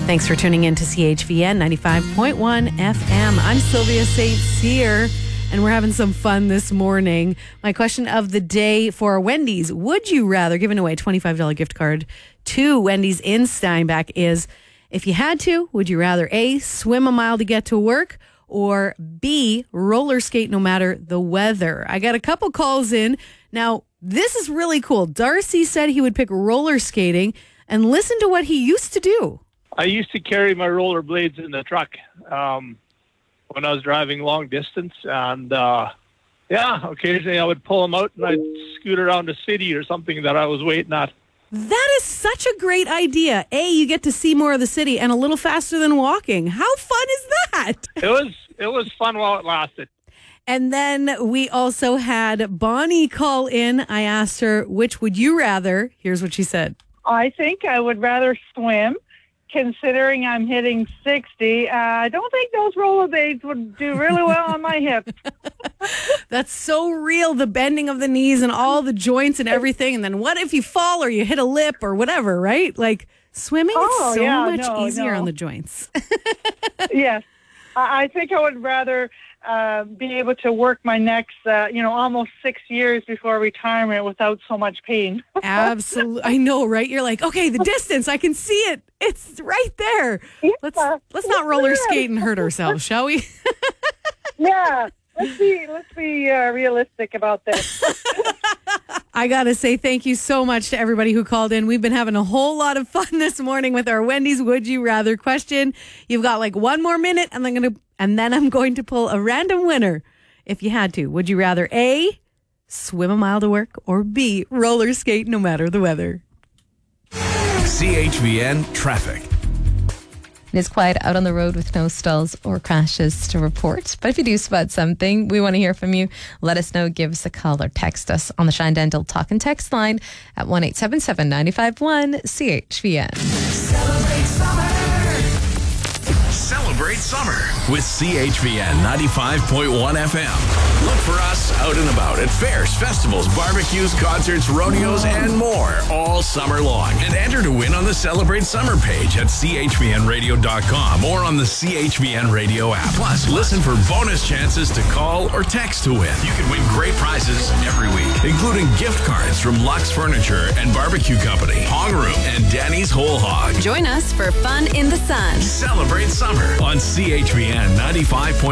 Thanks for tuning in to CHVN 95.1 FM. I'm Sylvia St. Cyr, and we're having some fun this morning. My question of the day for Wendy's, would you rather, giving away a $25 gift card to Wendy's in Steinbach, is if you had to, would you rather A, swim a mile to get to work, or B, roller skate no matter the weather? I got a couple calls in. Now, this is really cool. Darcy said he would pick roller skating, and listen to what he used to do. I used to carry my rollerblades in the truck when I was driving long distance. And, occasionally I would pull them out and I'd scoot around the city or something that I was waiting at. That is such a great idea. A, you get to see more of the city and a little faster than walking. How fun is that? It was fun while it lasted. And then we also had Bonnie call in. I asked her, which would you rather? Here's what she said. I think I would rather swim, considering I'm hitting 60. I don't think those rollerblades would do really well on my hips. That's so real, the bending of the knees and all the joints and everything. And then what if you fall or you hit a lip or whatever, right? Like swimming is so much easier on the joints. Yes. I think I would rather be able to work my next, almost 6 years before retirement without so much pain. Absolutely. I know, right? You're like, okay, the distance, I can see it. It's right there. Yeah. Let's not roller skate and hurt ourselves, shall we? Yeah. Let's be realistic about this. I got to say thank you so much to everybody who called in. We've been having a whole lot of fun this morning with our Wendy's Would You Rather question. You've got like one more minute, and then I'm going to pull a random winner. If you had to, would you rather A, swim a mile to work, or B, roller skate no matter the weather? CHVN traffic. It is quiet out on the road with no stalls or crashes to report. But if you do spot something, we want to hear from you. Let us know. Give us a call or text us on the Shine Dental Talk and Text line at 1-877-951-CHVN. Celebrate summer. Celebrate summer with CHVN 95.1 FM. Look for us out and about at fairs, festivals, barbecues, concerts, rodeos, and more all summer long. And enter to win on the Celebrate Summer page at chvnradio.com or on the CHVN Radio app. Plus, listen for bonus chances to call or text to win. You can win great prizes every week, including gift cards from Lux Furniture and Barbecue Company, Hong Room, and Danny's Whole Hog. Join us for fun in the sun. Celebrate summer on CHVN 95.1.